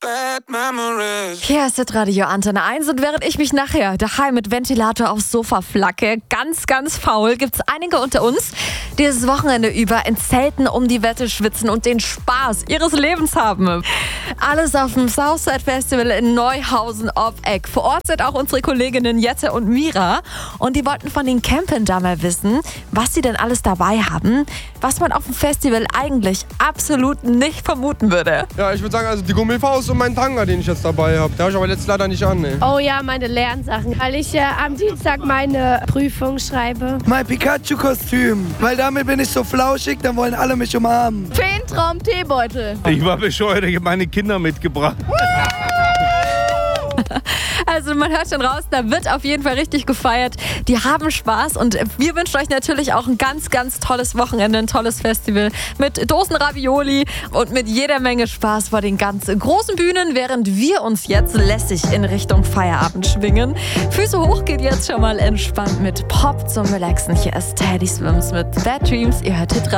bad memories. Hier ist das Radio Antenne 1 und während ich mich nachher daheim mit Ventilator aufs Sofa flacke, ganz faul, gibt's einige unter uns, die das Wochenende über in Zelten um die Wette schwitzen und den Spaß ihres Lebens haben. Alles auf dem Southside Festival in Neuhausen-Ob-Eck. Vor Ort sind auch unsere Kolleginnen Jette und Mira und die wollten von den Campern da mal wissen, was sie denn alles dabei haben, was man auf dem Festival eigentlich absolut nicht vermuten würde. Ja, ich würde sagen, also die Gummifaust und mein Tanga, den ich jetzt dabei habe. Den habe ich aber jetzt leider nicht an, ne? Oh ja, meine Lernsachen, weil ich am Dienstag meine Prüfung schreibe. Mein Pikachu-Kostüm, weil damit bin ich so flauschig, dann wollen alle mich umarmen. Feentraum-Teebeutel. Ich war bescheuert, ich habe meine Kinder mitgebracht. Also man hört schon raus, da wird auf jeden Fall richtig gefeiert. Die haben Spaß und wir wünschen euch natürlich auch ein ganz tolles Wochenende, ein tolles Festival mit Dosen Ravioli und mit jeder Menge Spaß vor den ganz großen Bühnen, während wir uns jetzt lässig in Richtung Feierabend schwingen. Füße hoch geht jetzt schon mal entspannt mit Pop zum Relaxen. Hier ist Teddy Swims mit Bad Dreams. Ihr hört Hit